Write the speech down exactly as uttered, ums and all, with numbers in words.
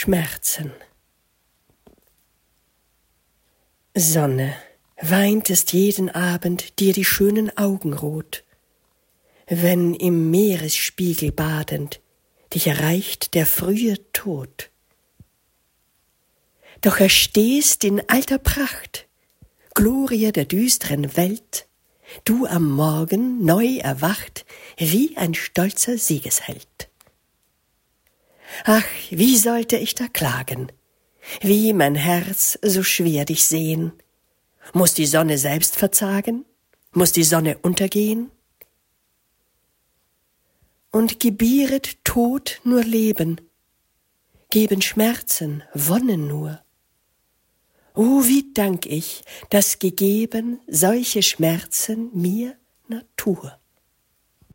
Schmerzen. Sonne, weintest jeden Abend dir die schönen Augen rot, wenn im Meeresspiegel badend dich erreicht der frühe Tod. Doch erstehst in alter Pracht, Glorie der düsteren Welt, du am Morgen neu erwacht, wie ein stolzer Siegesheld. Ach, wie sollte ich da klagen, wie mein Herz so schwer dich sehen? Muss die Sonne selbst verzagen? Muss die Sonne untergehen? Und gebieret Tod nur Leben, geben Schmerzen Wonne nur. Oh, wie dank ich, dass gegeben solche Schmerzen mir Natur.